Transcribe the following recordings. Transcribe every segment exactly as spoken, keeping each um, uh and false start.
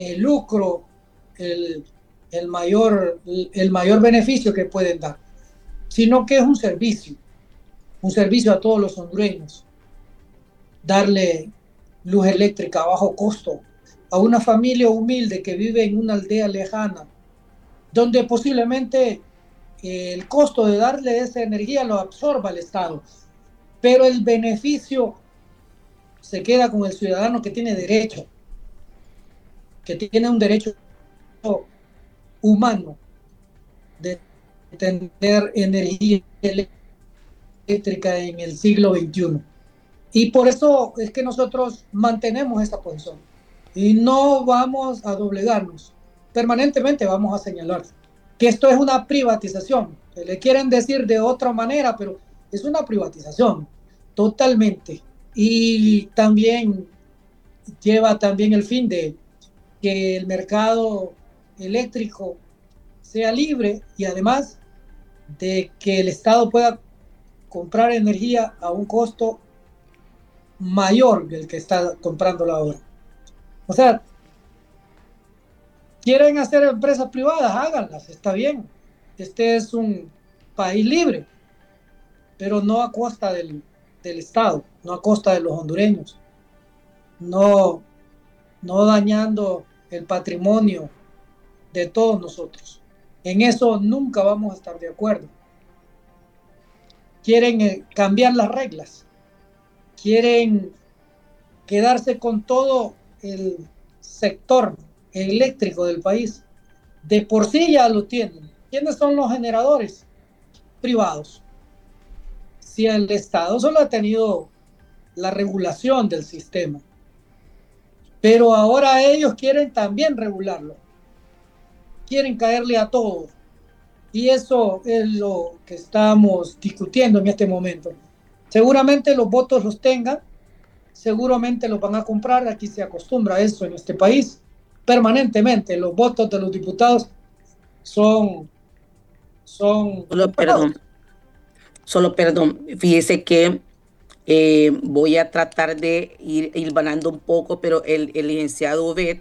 el lucro, el, el, mayor, el mayor beneficio que pueden dar, sino que es un servicio, un servicio a todos los hondureños, darle luz eléctrica a bajo costo a una familia humilde que vive en una aldea lejana, donde posiblemente eh, el costo de darle esa energía lo absorba el Estado, pero el beneficio se queda con el ciudadano que tiene derecho, que tiene un derecho humano de tener energía eléctrica en el siglo veintiuno. Y por eso es que nosotros mantenemos esta posición y no vamos a doblegarnos. Permanentemente vamos a señalar que esto es una privatización. Le quieren decir de otra manera, pero es una privatización totalmente. Y también lleva también el fin de que el mercado eléctrico sea libre y además de que el Estado pueda comprar energía a un costo mayor del que está comprándola ahora. O sea, quieren hacer empresas privadas, háganlas, está bien. Este es un país libre, pero no a costa del, del Estado, no a costa de los hondureños, no, no dañando el patrimonio de todos nosotros. En eso nunca vamos a estar de acuerdo. Quieren eh, cambiar las reglas, quieren quedarse con todo el sector eléctrico del país. De por sí ya lo tienen. ¿Quiénes son los generadores? Privados. Si el Estado solo ha tenido la regulación del sistema, pero ahora ellos quieren también regularlo, quieren caerle a todos. Y eso es lo que estamos discutiendo en este momento. Seguramente los votos los tengan, seguramente los van a comprar, aquí se acostumbra a eso en este país, permanentemente los votos de los diputados son, son Solo, comprados. perdón, solo perdón. Fíjese que eh, voy a tratar de ir hilvanando un poco, pero el, el licenciado Obed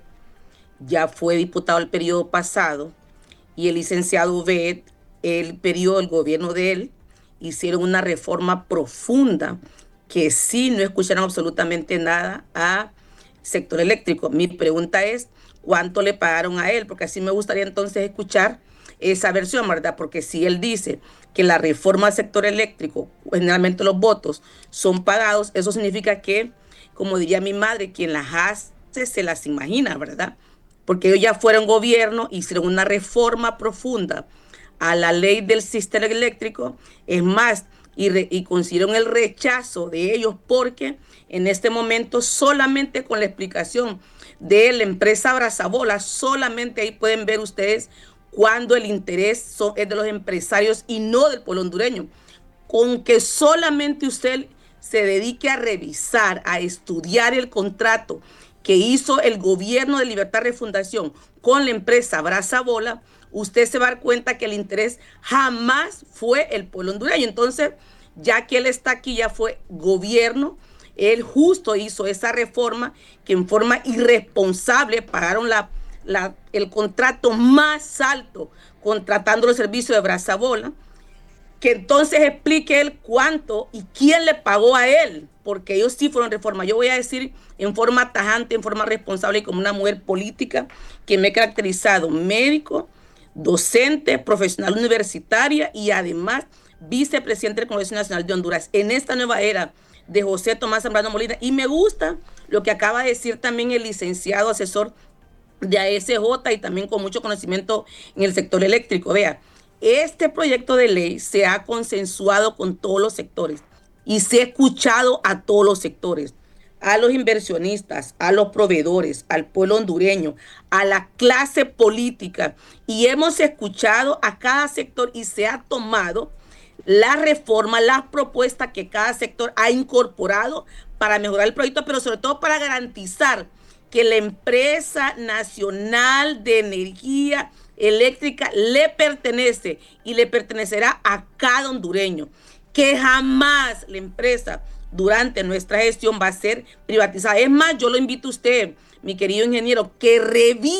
ya fue diputado el periodo pasado y el licenciado Obed, el periodo, el gobierno de él, hicieron una reforma profunda que sí no escucharon absolutamente nada a sector eléctrico. Mi pregunta es, ¿cuánto le pagaron a él? Porque así me gustaría entonces escuchar esa versión, ¿verdad? Porque si él dice que la reforma al sector eléctrico, generalmente los votos son pagados, eso significa que, como diría mi madre, quien las hace se las imagina, ¿verdad? Porque ellos ya fueron gobierno, hicieron una reforma profunda a la ley del sistema eléctrico, es más, y, re, y consiguieron el rechazo de ellos porque en este momento solamente con la explicación de la empresa Brazabola, solamente ahí pueden ver ustedes cuando el interés son, es de los empresarios y no del pueblo hondureño. Con que solamente usted se dedique a revisar, a estudiar el contrato que hizo el gobierno de Libertad Refundación con la empresa Brazabola, usted se va a dar cuenta que el interés jamás fue el pueblo hondureño. Entonces, ya que él está aquí, ya fue gobierno, él justo hizo esa reforma que en forma irresponsable pagaron la, la, el contrato más alto contratando el servicio de Brazabola, que entonces explique él cuánto y quién le pagó a él, porque ellos sí fueron reforma. Yo voy a decir en forma tajante, en forma responsable y como una mujer política que me he caracterizado médico, docente, profesional universitaria y además vicepresidente del Congreso Nacional de Honduras en esta nueva era de José Tomás Zambrano Molina. Y me gusta lo que acaba de decir también el licenciado asesor de A S J y también con mucho conocimiento en el sector eléctrico. Vea, este proyecto de ley se ha consensuado con todos los sectores y se ha escuchado a todos los sectores, a los inversionistas, a los proveedores, al pueblo hondureño, a la clase política y hemos escuchado a cada sector y se ha tomado la reforma, las propuestas que cada sector ha incorporado para mejorar el proyecto, pero sobre todo para garantizar que la empresa nacional de energía eléctrica le pertenece y le pertenecerá a cada hondureño, que jamás la empresa durante nuestra gestión va a ser privatizada. Es más, yo lo invito a usted, mi querido ingeniero, que revise